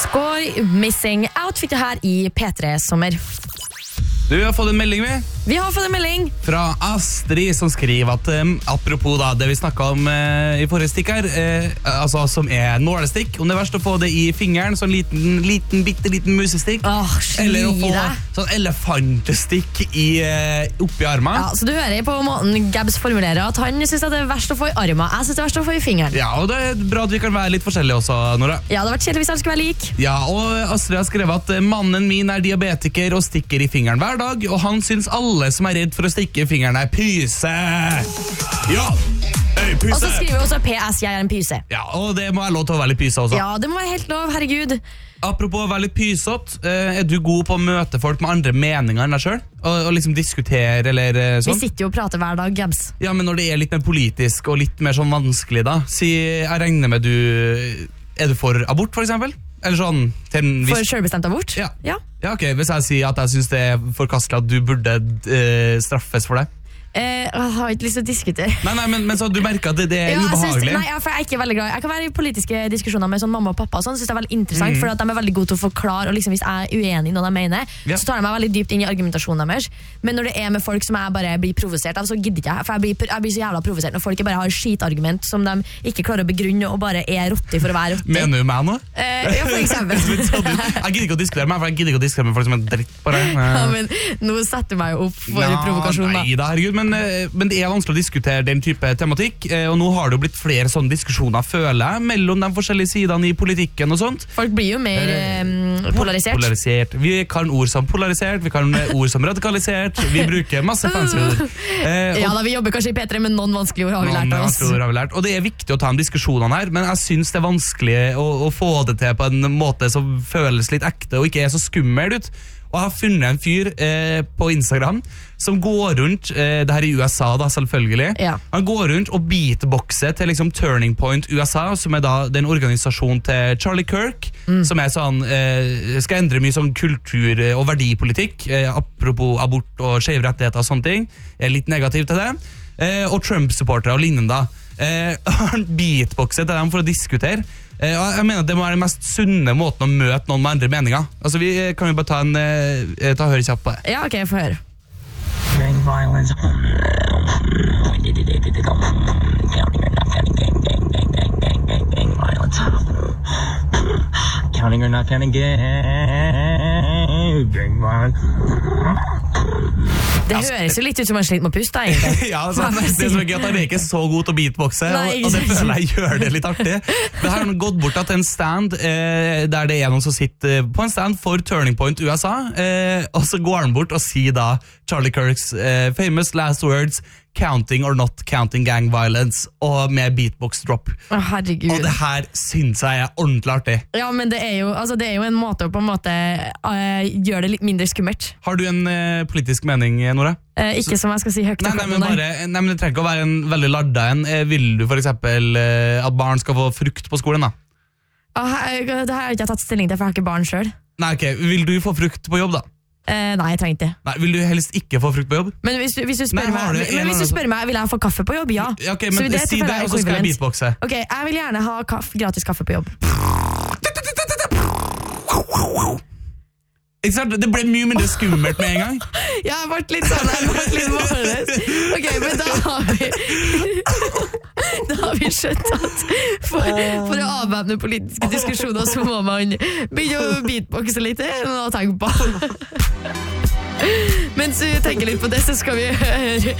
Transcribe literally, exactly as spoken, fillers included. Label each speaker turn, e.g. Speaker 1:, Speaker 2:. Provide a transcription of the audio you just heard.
Speaker 1: Skål, Missing Out fikk det her i P tre Sommer.
Speaker 2: Du har fått en melding med
Speaker 1: Vi har fått en melding
Speaker 2: fra Astrid som skriver at um, apropos da, det vi snakket om uh, i forrige stikk her, uh, altså som er nålestikk, om det er verst å få det i fingeren, sånn liten, liten, bitte liten musestikk,
Speaker 1: Åh,
Speaker 2: eller å få
Speaker 1: deg.
Speaker 2: sånn elefantestikk i, uh, oppi armen.
Speaker 1: Ja, så du hører på måten Gabs formulerer at han synes at det er verst å få i armen. Jeg synes det er verst å få i fingeren.
Speaker 2: Ja, og det er bra at vi kan være litt forskjellige også, Nora.
Speaker 1: Ja, det hadde vært kjedelig hvis alle skulle være lik.
Speaker 2: Ja, og Astrid har skrevet at uh, mannen min er diabetiker og stikker i fingeren hver dag, og han synes alle som er redd for å stikke i fingeren er pyse. Ja, hey, pyse.
Speaker 1: Og så skriver vi også P S, jeg er en pyse.
Speaker 2: Ja, og det må være lov til å være litt pyse også.
Speaker 1: Ja, det må være helt lov, herregud.
Speaker 2: Apropos å være litt pysete, er du god på å møte folk med andre meninger enn deg selv? Og, og liksom diskutere eller sånn?
Speaker 1: Vi sitter jo og prater hver dag, Gabs.
Speaker 2: Ja, men når det er litt mer politisk og litt mer sånn vanskelig da, si, jeg regner med du, er du for abort for eksempel? Eller sånn til en viss...
Speaker 1: For selvbestemt abort?
Speaker 2: Ja.
Speaker 1: Ja.
Speaker 2: Ja, ok, hvis jeg sier at jeg synes det er forkastelig at du burde eh, straffes for det.
Speaker 1: Eh, jeg har ikke lyst til å diskutere.
Speaker 2: Nei, nei, men, men så du merker at det, det er
Speaker 1: Ja, jeg synes-
Speaker 2: ubehagelig.
Speaker 1: nei, ja, for jeg er ikke veldig glad. Jeg kan være i politiske diskusjoner med sånn mamma og pappa og sånn, synes det er veldig interessant,
Speaker 2: Mhm.
Speaker 1: for at de er veldig gode til å forklare, og liksom hvis jeg er uenig i noe de mener,
Speaker 2: Ja.
Speaker 1: så tar de meg veldig dypt inn i argumentasjonen deres. Men når det er med folk som jeg bare blir provosert av, så gidder ikke jeg, for jeg blir, jeg blir så jævla provosert når folk bare har skitargument som de ikke klarer å begrunne, og bare er rotti for å være rotti.
Speaker 2: Mener du meg nå?
Speaker 1: Eh, ja, for eksempel.
Speaker 2: Så du- jeg gidder ikke å diskutere meg, for jeg gidder ikke å diskutere med folk som er dritt på det.
Speaker 1: Ja, men nå setter du meg jo opp for
Speaker 2: Nei,
Speaker 1: provokasjon da.
Speaker 2: Nei da, herregud, men, eh, men det er vanskelig å diskutere den type tematikk, eh, og nå har det jo blitt flere sånne diskusjoner, føler jeg, mellom de forskjellige sidene i politikken og sånt.
Speaker 1: Folk blir jo mer eh, polarisert.
Speaker 2: Polarisert. Vi kan ord som polarisert, vi kan ord som radikalisert, vi bruker masse fancy ord. Eh,
Speaker 1: Ja
Speaker 2: og
Speaker 1: da, vi jobber kanskje i P tre, men noen vanskelige ord har vi
Speaker 2: noen
Speaker 1: lært av oss.
Speaker 2: vanskelige ord har vi lært, og det er viktig å ta en diskusjon her, men jeg synes det er vanskelig å, å få det til på en måte som føles litt ekte og ikke er så skummel ut. Og jeg har funnet en fyr eh, på Instagram som går rundt, eh, det her i U S A da, selvfølgelig.
Speaker 1: Ja.
Speaker 2: Han går rundt og beatboxer til liksom Turning Point U S A, som er da den organisasjonen til Charlie Kirk,
Speaker 1: Mm.
Speaker 2: som er sånn, eh, skal endre mye sånn kultur- og verdipolitikk, eh, apropos abort og skjeve rettigheter og sånne ting. Jeg er litt negativ til det. Eh, og Trump-supportere og lignende. Eh, han beatboxer til dem for å diskutere. Eh, og jeg mener at det må være den mest sunne måten å møte noen med andre meninger. Altså vi eh, kan jo bare ta en eh, ta og høre kjapt på det.
Speaker 1: Ja, ok, få høre.
Speaker 3: Gang violence. Counting or not counting gang gang violence.
Speaker 1: Det høres jo litt ut som han sliter med å puste, egentlig.
Speaker 2: Ja, altså,
Speaker 1: Hva må jeg
Speaker 2: det
Speaker 1: si?
Speaker 2: som er gøy at han er ikke så god til å beatboxe,
Speaker 1: Nei,
Speaker 2: og, og det
Speaker 1: ikke
Speaker 2: føler jeg gjør det litt artig. Det har han gått bort til en stand eh, der det er noen som sitter på en stand for Turning Point U S A, eh, og så går han bort og sier da Charlie Kirks eh, famous last words, counting or not counting gang violence, og med beatbox drop.
Speaker 1: Å, herregud.
Speaker 2: Og det her synes jeg er ordentlig artig.
Speaker 1: Ja, men det er, jo, altså, det er jo en måte å på en måte uh, gjøre det litt mindre skummelt.
Speaker 2: Har du en eh, politisk mening, Nora?
Speaker 1: Eh, ikke som jeg skal si høyt.
Speaker 2: Nei, nei,
Speaker 1: akkurat
Speaker 2: men
Speaker 1: nå, nei.
Speaker 2: bare, nei, men det trenger ikke å være en veldig ladda en. Eh, Vil du for eksempel eh, at barn skal få frukt på skolen da?
Speaker 1: Ah, jeg- det har jeg ikke tatt stilling til, for jeg har ikke barn selv.
Speaker 2: Nei, ok, vil du få frukt på jobb da?
Speaker 1: Eh, nei, jeg trenger ikke.
Speaker 2: Nei, vil du helst ikke få frukt på jobb?
Speaker 1: Men hvis du, hvis du spør
Speaker 2: Nei, har
Speaker 1: meg,
Speaker 2: du en
Speaker 1: men hvis du
Speaker 2: eller
Speaker 1: spør meg, vil jeg få kaffe på jobb? Ja.
Speaker 2: Ja, ok,
Speaker 1: Så
Speaker 2: men
Speaker 1: det
Speaker 2: si
Speaker 1: føler
Speaker 2: det,
Speaker 1: jeg
Speaker 2: og så skal jeg
Speaker 1: equivalent.
Speaker 2: beatboxe.
Speaker 1: Ok, jeg vil gjerne ha kaffe, gratis kaffe på jobb.
Speaker 2: Ikke sant? Det ble mye mindre skummelt med en gang.
Speaker 1: Ja, jeg ble litt sånn, jeg ble litt målløs. Ok, men da har vi Da har vi skjønt at for, for å avvæpne politiske diskusjoner så må man begynne å beatboxe litt og tenke på. Mens vi tenker litt på det, så skal vi høre